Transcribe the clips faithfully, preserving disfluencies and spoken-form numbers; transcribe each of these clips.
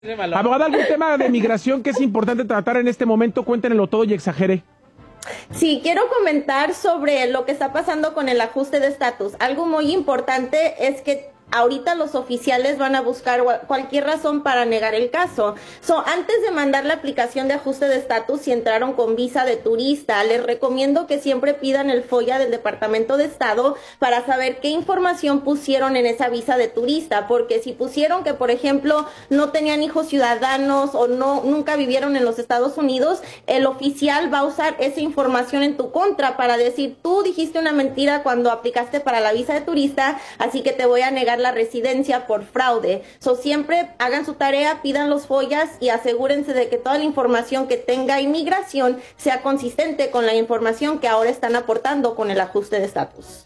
Abogada, ¿algún tema de migración que es importante tratar en este momento? Cuéntenlo todo y exagere. Sí, quiero comentar sobre lo que está pasando con el ajuste de estatus. Algo muy importante es que ahorita los oficiales van a buscar cualquier razón para negar el caso. So, antes de mandar la aplicación de ajuste de estatus, si entraron con visa de turista, les recomiendo que siempre pidan el FOIA del Departamento de Estado para saber qué información pusieron en esa visa de turista, porque si pusieron que, por ejemplo, no tenían hijos ciudadanos o no nunca vivieron en los Estados Unidos, el oficial va a usar esa información en tu contra para decir, tú dijiste una mentira cuando aplicaste para la visa de turista, así que te voy a negar la residencia por fraude. So, siempre hagan su tarea, pidan los follas y asegúrense de que toda la información que tenga inmigración sea consistente con la información que ahora están aportando con el ajuste de estatus.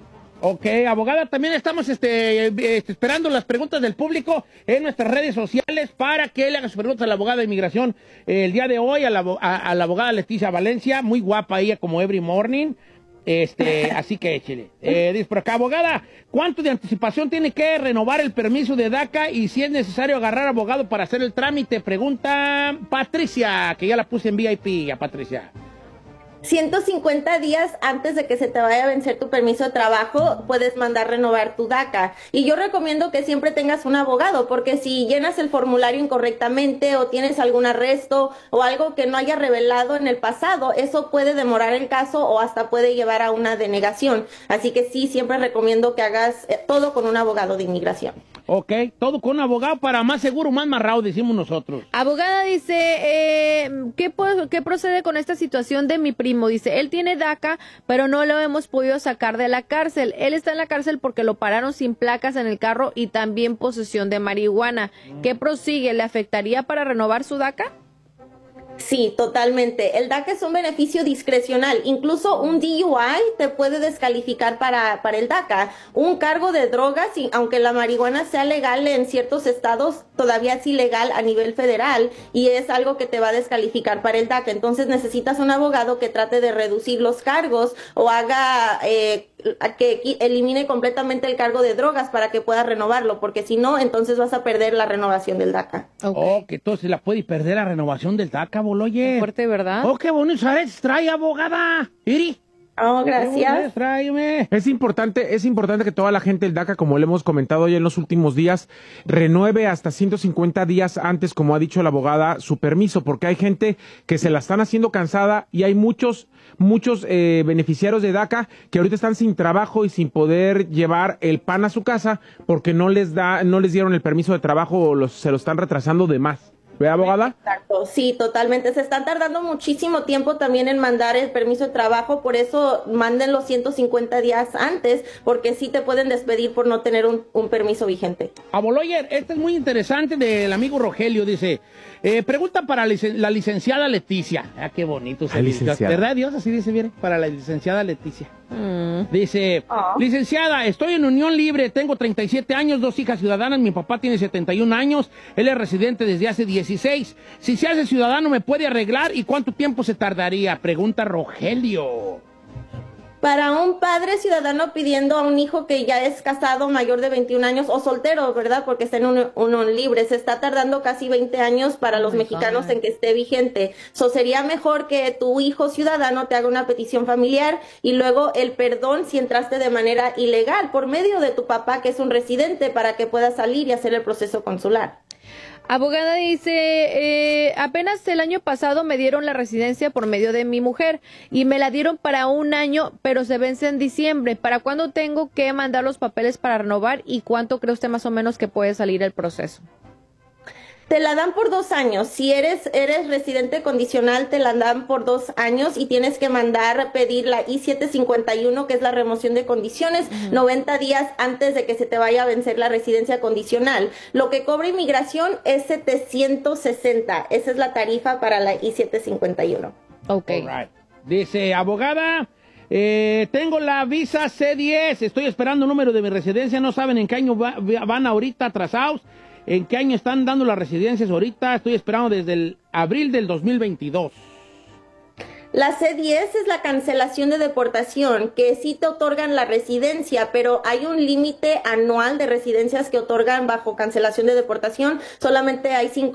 Ok, abogada, también estamos este, este, esperando las preguntas del público en nuestras redes sociales para que le haga sus preguntas a la abogada de inmigración eh, el día de hoy, a la, a, a la abogada Leticia Valencia, muy guapa ella como every morning. Este, así que échele. Eh, dice por acá, abogada, ¿cuánto de anticipación tiene que renovar el permiso de DACA y si es necesario agarrar abogado para hacer el trámite? Pregunta Patricia, que ya la puse en V I P a Patricia. ciento cincuenta días antes de que se te vaya a vencer tu permiso de trabajo, puedes mandar renovar tu DACA. Y yo recomiendo que siempre tengas un abogado, porque si llenas el formulario incorrectamente o tienes algún arresto o algo que no haya revelado en el pasado, eso puede demorar el caso o hasta puede llevar a una denegación. Así que sí, siempre recomiendo que hagas todo con un abogado de inmigración. Ok, todo con un abogado para más seguro, más marrado, decimos nosotros. Abogada dice, eh, ¿qué, ¿qué procede con esta situación de mi primo? Dice, él tiene DACA, pero no lo hemos podido sacar de la cárcel. Él está en la cárcel porque lo pararon sin placas en el carro y también posesión de marihuana. ¿Qué prosigue? ¿Le afectaría para renovar su DACA? Sí, totalmente. El DACA es un beneficio discrecional. Incluso un D U I te puede descalificar para, para el DACA. Un cargo de drogas, y aunque la marihuana sea legal en ciertos estados, todavía es ilegal a nivel federal y es algo que te va a descalificar para el DACA. Entonces necesitas un abogado que trate de reducir los cargos o haga eh, que elimine completamente el cargo de drogas para que puedas renovarlo, porque si no, entonces vas a perder la renovación del DACA. Okay. Oh, que entonces la puede perder la renovación del DACA, Boloye. Qué fuerte, ¿verdad? Oh, qué bonito, ¿sabes? Trae abogada. Iri. Oh, gracias. Tráeme. Es importante, es importante que toda la gente del DACA, como le hemos comentado ya en los últimos días, renueve hasta ciento cincuenta días antes, como ha dicho la abogada, su permiso, porque hay gente que se la están haciendo cansada y hay muchos, muchos eh, beneficiarios de DACA que ahorita están sin trabajo y sin poder llevar el pan a su casa porque no les da, no les dieron el permiso de trabajo o los, se lo están retrasando de más. ¿Ve, abogada? Exacto, sí, totalmente. Se están tardando muchísimo tiempo también en mandar el permiso de trabajo, por eso manden los ciento cincuenta días antes, porque sí te pueden despedir por no tener un, un permiso vigente. Aboloyer, este es muy interesante del amigo Rogelio, dice, eh, pregunta para licen la licenciada Leticia. Ah, qué bonito se dice. ¿Verdad, Dios? Así dice bien, para la licenciada Leticia. Mm. Dice, oh. Licenciada, estoy en unión libre, tengo treinta y siete años, dos hijas ciudadanas, mi papá tiene setenta y un años, él es residente desde hace dieciséis. Si se hace ciudadano, ¿me puede arreglar? ¿Y cuánto tiempo se tardaría? Pregunta Rogelio. Para un padre ciudadano pidiendo a un hijo que ya es casado, mayor de veintiún años, o soltero, ¿verdad? Porque está en un, unión libre, se está tardando casi veinte años para los oh mexicanos God. En que esté vigente. So, sería mejor que tu hijo ciudadano te haga una petición familiar y luego el perdón si entraste de manera ilegal por medio de tu papá, que es un residente, para que pueda salir y hacer el proceso consular. Abogada dice, eh, apenas el año pasado me dieron la residencia por medio de mi mujer y me la dieron para un año, pero se vence en diciembre. ¿Para cuándo tengo que mandar los papeles para renovar y cuánto cree usted más o menos que puede salir el proceso? Te la dan por dos años. Si eres eres residente condicional, te la dan por dos años y tienes que mandar pedir la I siete cincuenta y uno, que es la remoción de condiciones, uh-huh. noventa días antes de que se te vaya a vencer la residencia condicional. Lo que cobra inmigración es setecientos sesenta. Esa es la tarifa para la I siete cincuenta y uno. Ok. Right. Dice, abogada, eh, tengo la visa C diez, estoy esperando el número de mi residencia, no saben en qué año va, van ahorita atrasados. ¿En qué año están dando las residencias ahorita? Estoy esperando desde el abril del dos mil veintidós. La C diez es la cancelación de deportación, que sí te otorgan la residencia, pero hay un límite anual de residencias que otorgan bajo cancelación de deportación. Solamente hay cinco